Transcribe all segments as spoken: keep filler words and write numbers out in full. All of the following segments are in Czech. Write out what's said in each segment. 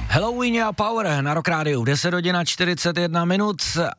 Halloween a Power na Rock Rádiu, deset hodin a čtyřicet jedna minut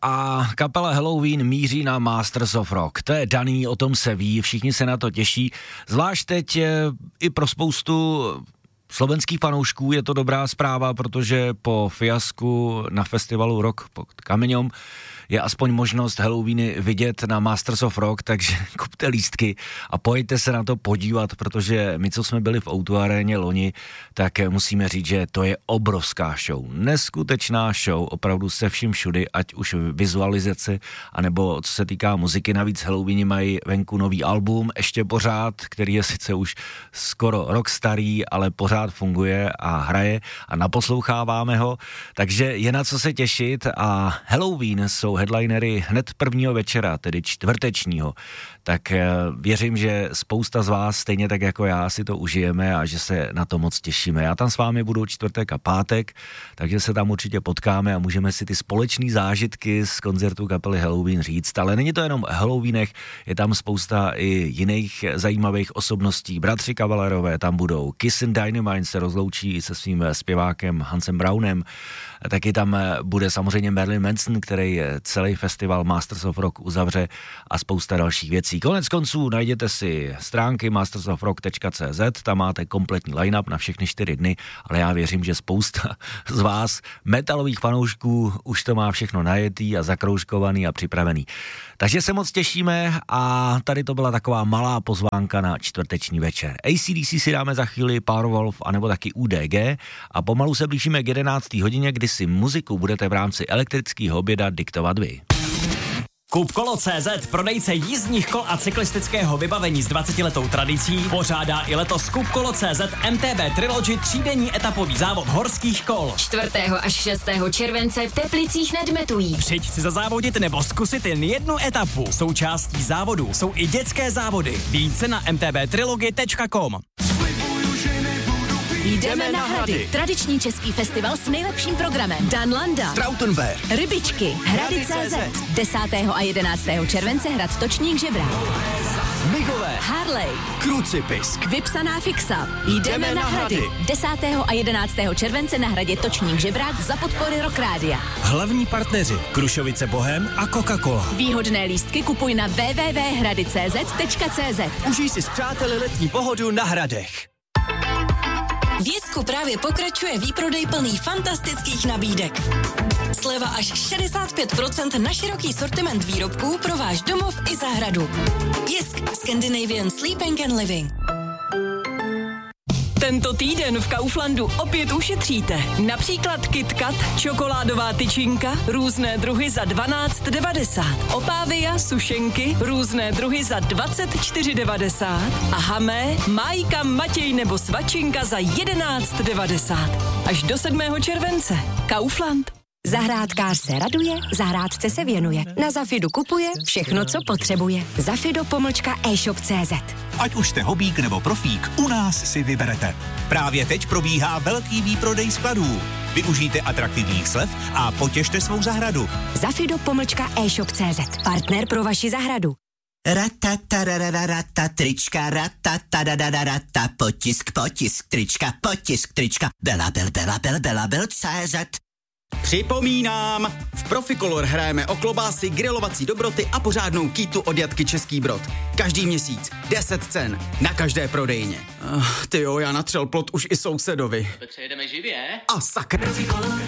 a kapela Halloween míří na Masters of Rock. To je daný, o tom se ví, všichni se na to těší, zvlášť teď i pro spoustu slovenských fanoušků je to dobrá zpráva, protože po fiasku na festivalu Rock pod Kameňom je aspoň možnost Halloweeny vidět na Masters of Rock, takže kupte lístky a pojďte se na to podívat, protože my, co jsme byli v O dva aréně loni, tak musíme říct, že to je obrovská show, neskutečná show, opravdu se vším všudy, ať už vizualizace, anebo co se týká muziky. Navíc Halloweeny mají venku nový album, ještě pořád, který je sice už skoro rok starý, ale pořád funguje a hraje a naposloucháváme ho, takže je na co se těšit a Halloween jsou headlinery hned prvního večera, tedy čtvrtečního, tak věřím, že spousta z vás, stejně tak jako já, si to užijeme a že se na to moc těšíme. Já tam s vámi budu čtvrtek a pátek, takže se tam určitě potkáme a můžeme si ty společné zážitky z koncertu kapely Halloween říct, ale není to jenom o Halloweenech, je tam spousta i jiných zajímavých osobností. Bratři Kavalerové tam budou, Kiss and Dynamite se rozloučí se svým zpěvákem Hansem Brownem, taky tam bude samozřejmě Marilyn Manson, který celý festival Masters of Rock uzavře a spousta dalších věcí. Konec konců najděte si stránky masters of rock tečka cé zet, tam máte kompletní line-up na všechny čtyři dny, ale já věřím, že spousta z vás metalových fanoušků už to má všechno najetý a zakroužkovaný a připravený. Takže se moc těšíme a tady to byla taková malá pozvánka na čtvrteční večer. A C D C si dáme za chvíli, Powerwolf anebo taky U D G a pomalu se blížíme k jedenácté hodině, kdy si muziku budete v rámci elektrického oběda diktovat vy. Kupkolo tečka cé zet, prodejce jízdních kol a cyklistického vybavení s dvacetiletou tradicí, pořádá i letos Kupkolo tečka cé zet M T B Trilogy třídenní etapový závod horských kol. čtvrtého až šestého července v Teplicích nad Metují. Přijď si zazávodit nebo zkusit jen jednu etapu. Součástí závodu jsou i dětské závody. Více na m t b trilogy tečka com. Jdeme na Hrady. Tradiční český festival s nejlepším programem. Dan Landa, Trautenberg, Rybičky, Hrady tečka cé zet. desátého a jedenáctého července hrad Točník Žebrák. Migové, Harley, Krucipisk, Vypsaná fixa. Jdeme na Hrady. desátého a jedenáctého července na hradě Točník Žebrák za podpory Rock Rádia. Hlavní partneři Krušovice Bohem a Coca-Cola. Výhodné lístky kupuj na w w w tečka hrady tečka cé zet tečka cé zet. Užij si s přáteli letní pohodu na Hradech. V Jesku právě pokračuje výprodej plný fantastických nabídek. Sleva až šedesát pět procent na široký sortiment výrobků pro váš domov i zahradu. Jesk, Scandinavian Sleeping and Living. Tento týden v Kauflandu opět ušetříte. Například KitKat, čokoládová tyčinka, různé druhy za dvanáct devadesát. Opávia, sušenky, různé druhy za dvacet čtyři devadesát. A Hamé, Májka, Matěj nebo Svačinka za jedenáct devadesát. Až do sedmého července. Kaufland. Zahrádkář se raduje, zahrádce se věnuje. Na Zafidu kupuje všechno, co potřebuje. Zafido pomlčka e-shop tečka cé zet. Ať už jste hobík nebo profík, u nás si vyberete. Právě teď probíhá velký výprodej skladů. Využijte atraktivních slev a potěšte svou zahradu. Zafido pomlčka e-shop tečka cé zet. Partner pro vaši zahradu. Ratatarararata, trička, ratatadadadata, potisk, potisk, trička, potisk, trička, belabel, belabel, belabel, tečka cé zet. Připomínám, v Proficolor hrajeme o klobásy, grilovací dobroty a pořádnou kýtu od Jatky Český Brod. Každý měsíc deset cen na každé prodejně. Uh, tyjo, já natřel plot už i sousedovi. Petře, jedeme živě? A sakra. Proficolor,